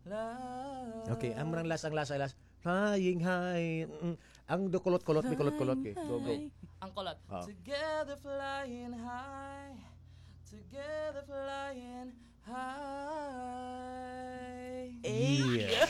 love. Okay, ang marang last. Flying high. Ang kulot-kulot, may kulot-kulot. Okay, go. Ang kulot. Oh. Together flying high. Together flying high. Yeah.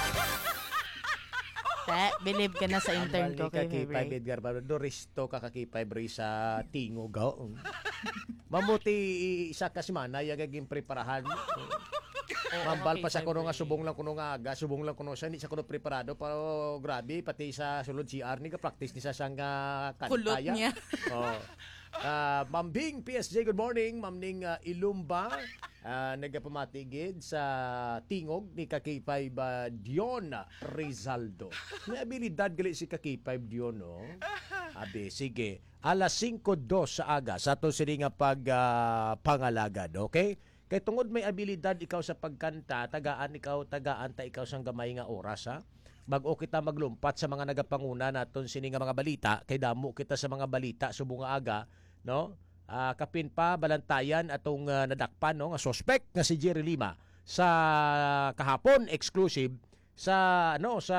Believe ka na sa intern ko kay Kakipay, February. Edgar Pablo. Doristo kakakipay, Bri, sa tingog. Mamuti isa ka semana, yagaging preparahan. Mambal pa sa kuno nga subong lang kuno nga aga, subong lang kuno sa hindi sa kuno preparado pero grabe pati sa sulod CR ni ka practice ni sa sang kantaya. Kulot niya. Oh. Ma'am Bing PSJ, good morning. Ma'am Ning Ilumba, nagapamatigid sa tingog ni Kakipay Dion Rizaldo. May abilidad gali si Kakipay Dion, no? Abi, sige. Alas 5:02 sa aga sa to sini nga pangalagad, okay? Kay tungod may abilidad ikaw sa pagkanta, tagaan ta ikaw sang gamay nga oras, ha? Bago kita maglumpat sa mga nagapanguna naton sini nga mga balita, kay damo kita sa mga balita subong nga aga, no? Kapin pa balantayan atong nadakpan, no, nga suspect nga si Jerry Lima sa kahapon exclusive sa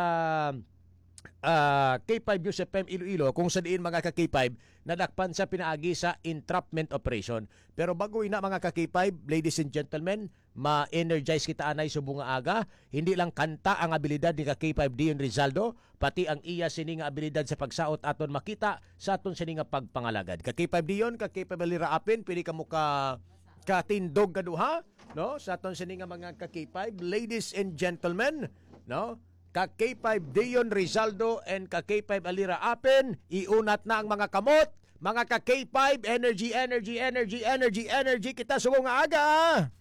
K5 News FM Iloilo kung sa diin mga ka-K5 nadakpan sa pinaagi sa entrapment operation. Pero bago ina mga ka-K5, ladies and gentlemen, ma-energize kita anay subong nga aga. Hindi lang kanta ang abilidad ni ka-K5 Dion Rizaldo, pati ang iya sini nga abilidad sa pagsaot aton makita sa aton sini nga pagpangalagad. Ka-K5 Dion, ka-K5 Alira Apin, pili ka mo katindog kaduha, no? Sa aton sini nga mga ka-K5, ladies and gentlemen, no? Ka-K5 Dion Rizaldo and ka-K5 Alira Apen, iunat na ang mga kamot, mga ka-K5, energy, kita subong nga aga.